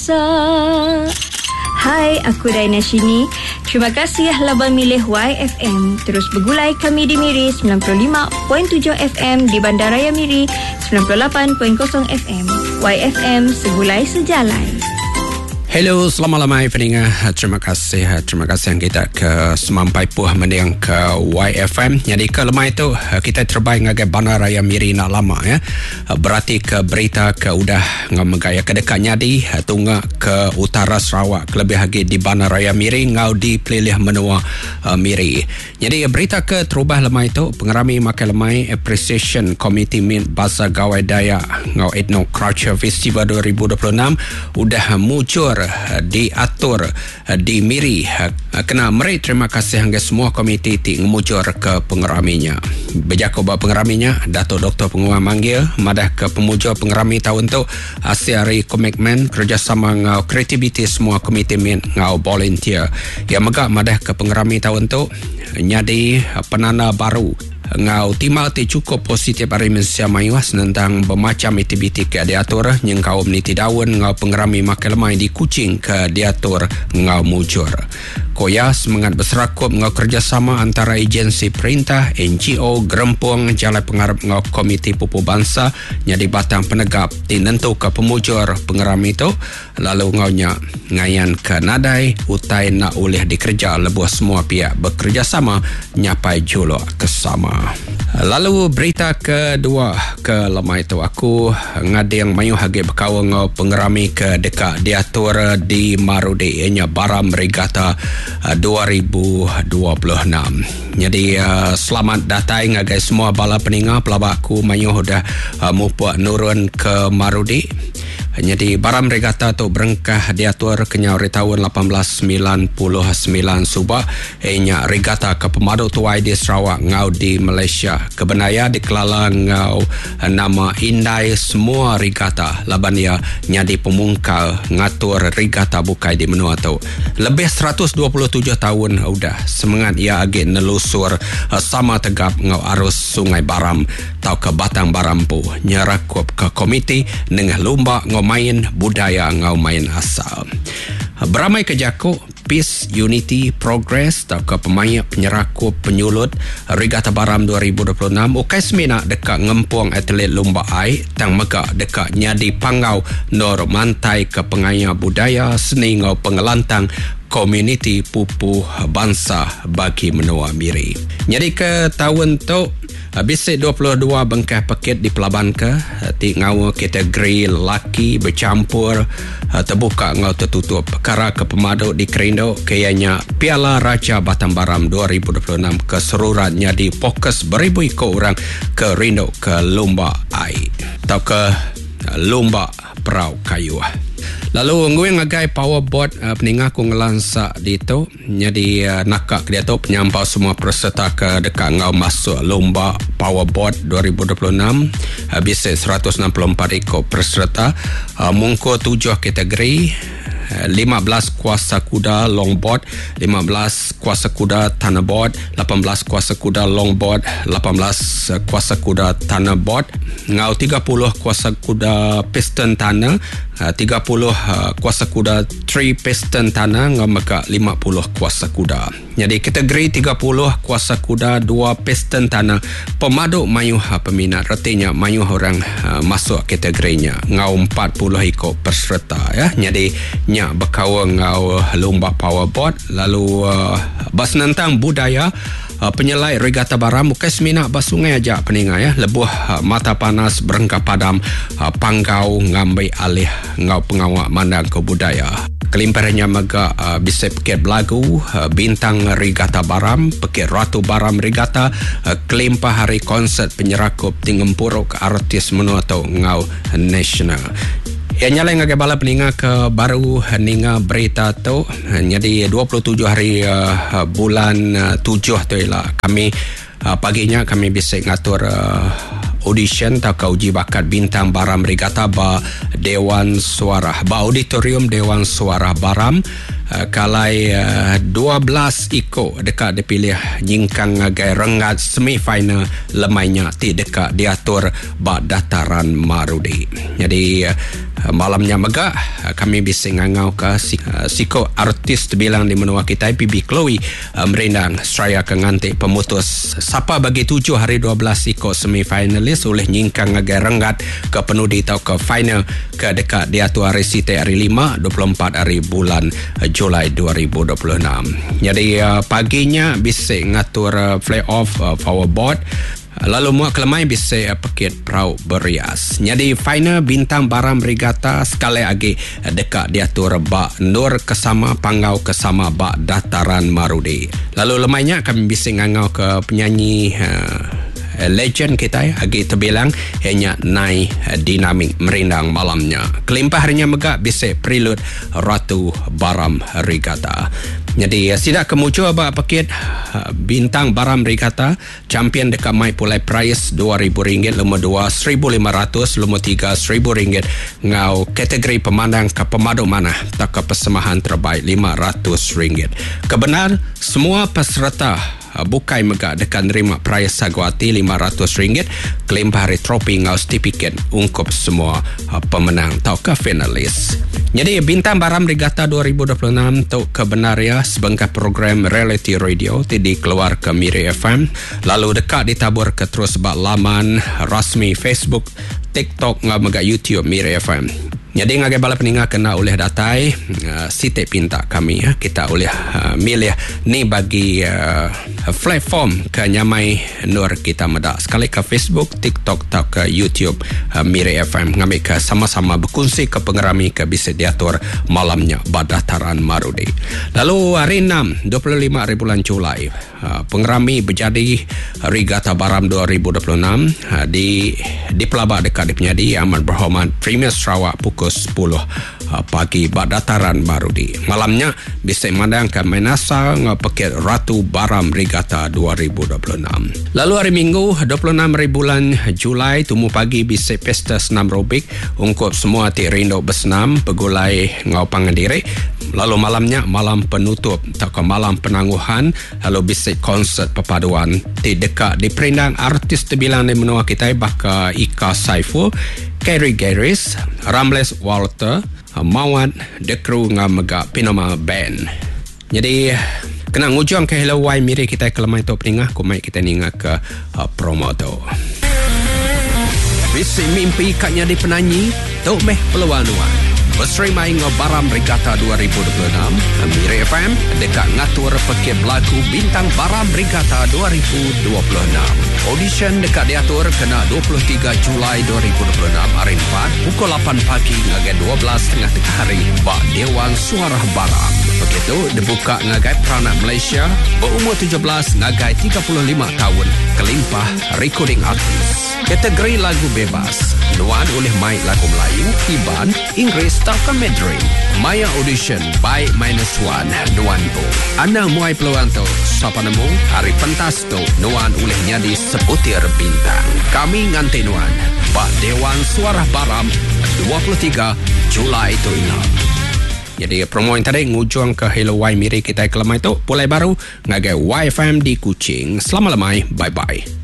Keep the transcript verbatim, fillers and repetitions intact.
Hai, aku Daina Shini. Terima kasih Laban milih Y F M. Terus bergulai kami di Miri sembilan puluh lima perpuluhan tujuh F M, di Bandaraya Miri sembilan puluh lapan perpuluhan kosong F M. Y F M, segulai sejalan. Hello, selamat malam pendengar. Terima kasih, terima kasih yang kita ke semampai puh mendengar ke Y F M. Jadi ke lemah itu kita terbaik ngagai Bandaraya Miri nak lama ya. Berarti ke berita ke udah ngamegaya ke dekatnya di tunga ke utara Sarawak, lebih lagi di Bandaraya Miri ngau di pelilih menua uh, Miri. Jadi berita ke terubah lemah itu pengerami makai lemah Appreciation Committee Min Bahasa Gawai Daya ngau Ethno Culture Festival dua ribu dua puluh enam udah muncul diatur di Miri. Kena meri terima kasih hangga semua komiti ti ngemujur ke pengeraminya. Berjaku buat pengeraminya Datuk Doktor Penguang manggil madah ke pemujur pengerami tahun tu asiari komitmen kerjasama ngau kreativiti semua komiti min ngau volunteer. Yang megak madah ke pengerami tahun tu nyadi penanda baru ngau timal ti cukup positif hari Malaysia mayuas tentang bermacam aktiviti ke diatur yang kaum ni tidawun ngau pengerami makai lemai di Kuching ke diatur ngau mujur. Koya semangat berserakup ngau kerjasama antara agensi perintah, N G O, Gerempung, Jalan Pengarap ngau Komiti Pupu Bangsa nyadi batang penegap tinentu ke pemujur pengerami itu lalu ngaunya ngayan ke nadai utai nak ulih dikerja lebuh semua pihak bekerjasama nyapai juluk kesama. Lalu berita kedua ke lemah itu aku ngadi yang mayu hagi berkawal ngau pengerami ke dekat diatur di Marudi ianya Baram Regatta dua ribu dua puluh enam. Jadi uh, selamat datang ngagai semua bala peninga pelabakku mayu dah uh, mupuak nurun ke Marudi. Jadi Baram Regatta tu berengkah diatur kenyau di tahun lapan belas sembilan puluh sembilan subak ianya regatta ke pemadu tuai di Sarawak ngau di Malaysia. Kebenaya dikelala ngau nama Indai semua regatta laban ia nyadi pemungkal ngatur regatta bukai di menua tu. Lebih seratus dua puluh tujuh tahun udah semangat ia agi nelusur sama tegap ngau arus Sungai Baram tau ke Batang Barampu nyerakup ke komiti dengan lomba ngau main budaya ngau main asal. Beramai ke Jaku Peace, Unity, Progress tau ke pemain penyerakup penyulut Regatta Baram dua ribu dua puluh enam ukai semina dekat ngempuang atlet lomba ai tang megak dekat nyadi pangau nor mantai ke pengaya budaya seni ngau pengelantang komuniti Pupu Bangsa bagi menua Miri. Jadi ke tahun tu bisik dua puluh dua bengkah paket di Pelaban ke ti ngau kategori laki bercampur terbuka ngau tertutup perkara ke pemadu di Kerindo kayanya Piala Raja Batam Baram dua ribu dua puluh enam keseluruhannya di fokus beribu ikut orang ke Rindo ke lomba ai atau ke lomba perau kayu. Lalu ngui ngagai powerboard uh, peninga ku ngelansak di tu jadi uh, nakak dia tu penyampau semua peserta ke dekat ngau masuk lomba powerboard dua ribu dua puluh enam uh, bisa seratus enam puluh empat ikut peserta uh, mungko tujuh kategori lima belas kuasa kuda longboard, lima belas kuasa kuda tanah board, lapan belas kuasa kuda longboard, lapan belas kuasa kuda tanah board, ngau tiga puluh kuasa kuda piston tanah, tiga puluh kuasa kuda three piston tanah, ngau maka lima puluh kuasa kuda. Jadi kategori tiga puluh kuasa kuda dua piston tanah pemadu mayuh peminat retinya mayuh orang uh, masuk kategorinya ngau empat puluh ikut peserta ya. Jadi nya berkawal ngau lomba powerboard lalu uh, bas nentang budaya Uh, penyelai Regatta Baram bukan semina bas sungai aja peninga ya lebuh uh, mata panas berengkap padam uh, panggau ngambil alih ngau pengawak mandang ke budaya. Kelimperannya mega uh, bisa paket belagu uh, bintang Regatta Baram paket Ratu Baram Regatta uh, kelimpah hari konsert penyerakup tinggempuruk artis menua atau ngau nasional. Yang nyala yang agak bala peninga ke baru ninga berita tu jadi dua puluh tujuh hari uh, bulan uh, tujuh tu ialah kami uh, paginya kami bisa ngatur uh, audition atau ke uji bakat bintang Baram Regatta ba Dewan Suara ba Auditorium Dewan Suara Baram. Uh, kalai uh, dua belas iko dekat dipilih jingkang ngagai rengat semifinal lemainya ti dekat diatur ba dataran Marudi. Jadi uh, malamnya megah kami bisa ngangau ke siko artis terbilang di menua kita P B Chloe merendang Australia ke ngantik pemutus siapa bagi tujuh hari dua belas siko semifinalis oleh nyingkang agar renggat ke penudi atau ke final ke dekat di atu hari siti hari lima dua puluh empat hari bulan Julai dua ribu dua puluh enam. Jadi paginya bisa ngatur playoff powerboard. Lalu muak kelemai bisa pakit perahu berias. Jadi final bintang baram regata sekali lagi dekat diatur bak nur kesama panggau kesama bak dataran Marudi. Lalu lemainya kami bisa ngangau ke penyanyi uh, legend kita agi terbilang hanya naik dinamik merindang malamnya. Kelimpah harinya megak bisa prelude Ratu Baram Regata. Jadi sidak kemucu abak pakit bintang baram regata champion dekat mai pulai price dua ribu ringgit, nombor dua seribu lima ratus, nombor tiga seribu ringgit ngau kategori pemandang ke pemadu mana tak ke persembahan terbaik lima ratus ringgit. Kebenar semua peserta bukai megak dekat nerima prize saguati lima ratus ringgit, klaim hari tropi ngau stipiket ungkup semua pemenang atau ke finalis. Jadi bintang baram regata dua ribu dua puluh enam tu kebenaria sebengkah program reality radio di keluar ke Miri F M, lalu dekat ditabur ke terus bak laman rasmi Facebook, TikTok ngau megak YouTube Miri F M. Jadi ngagai bala peningat kena oleh datai uh, siti pinta kami ya. Kita oleh uh, milih ni bagi uh, platform ke nyamai nur kita medak sekali ke Facebook, TikTok atau ke YouTube uh, Miri F M ngambil ke sama-sama berkongsi ke pengerami ke bisa diatur malamnya Badataran Marudi. Lalu hari enam dua puluh lima hari bulan Julai uh, pengerami berjadi Regata Baram dua ribu dua puluh enam uh, di di pelabak dekat di penyadi Amat Berhormat Premier Sarawak pukul sepuluh pagi Badataran Marudi. Malamnya bisa memandangkan menasa ngapakit Ratu Baram Regata dua ribu dua puluh enam. Lalu hari Minggu dua puluh enam hari bulan Julai tumu pagi bisa pesta senam robik ungkup semua ti rindo bersenam pegulai ngau pangandiri. Lalu malamnya malam penutup atau malam penangguhan, lalu bisa konsert perpaduan di dekat di perindang artis terbilang di menua kita baka Ika Saiful, Kerry Garris, Ramles Walter, Mawat, The Crew ngam megak Pinoma Band. Jadi kena ngujung ke Hello Wai Miri kita kelemai tu peningah kumai kita ningat ke uh, promo tu. Visi mimpi katnya di penanyi tu meh peluan-luan. Berserimai Baram Regata dua ribu dua puluh enam Miri F M dekat ngatur pekip lagu bintang Baram Regata dua ribu dua puluh enam. Audition dekat diatur kena dua puluh tiga Julai dua ribu dua puluh enam hari empat pukul lapan pagi ngagai dua belas tengah tengah hari bak Dewan Suara Baram. Begitu dibuka ngagai peranak Malaysia berumur tujuh belas ngagai tiga puluh lima tahun kelimpah recording artis. Kategori lagu bebas nuan oleh mai lagu Melayu, Iban, Inggeris atau Mandarin. Maya audition by minus one nuan tu. Anda muai peluang tu. Siapa nemu hari pentas tu nuan oleh nyadi sebutir bintang. Kami nganti nuan bak Dewan Suara Baram dua puluh tiga Julai tu ingat. Jadi promo yang tadi ngujung ke Hello Wai Miri kita kelemai tu. Pulai baru ngagai Y F M di Kuching. Selamat lemai. Bye bye.